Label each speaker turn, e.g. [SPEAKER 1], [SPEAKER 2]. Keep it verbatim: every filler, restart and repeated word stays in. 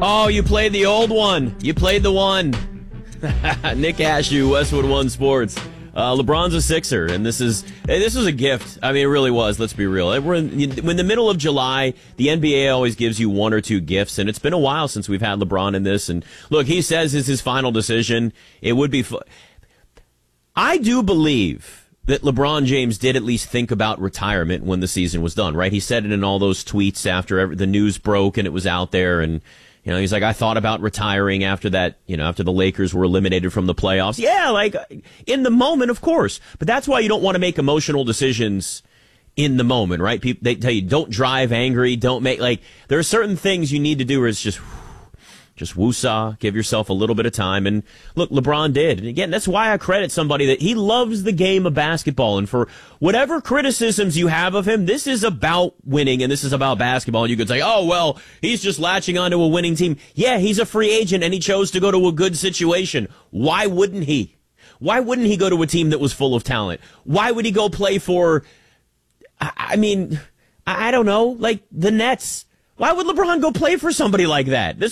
[SPEAKER 1] Oh, you played the old one. You played the one. Nick Ashew, Westwood One Sports. Uh, LeBron's a Sixer, and this is this was a gift. I mean, it really was. Let's be real. We're in, in the middle of July. The N B A always gives you one or two gifts, and it's been a while since we've had LeBron in this. And look, he says it's his final decision. It would be. Fu- I do believe that LeBron James did at least think about retirement when the season was done. Right? He said it in all those tweets after every, the news broke and it was out there, and. You know, he's like, I thought about retiring after that, you know, after the Lakers were eliminated from the playoffs. Yeah, like, in the moment, of course. But that's why you don't want to make emotional decisions in the moment, right? People, they tell you, don't drive angry, don't make, like, there are certain things you need to do where it's just, just woosah, give yourself a little bit of time. And look, LeBron did. And again, that's why I credit somebody that he loves the game of basketball. And for whatever criticisms you have of him, this is about winning and this is about basketball. And you could say, oh, well, he's just latching onto a winning team. Yeah, he's a free agent and he chose to go to a good situation. Why wouldn't he? Why wouldn't he go to a team that was full of talent? Why would he go play for, I, I mean, I, I don't know, like the Nets? Why would LeBron go play for somebody like that? This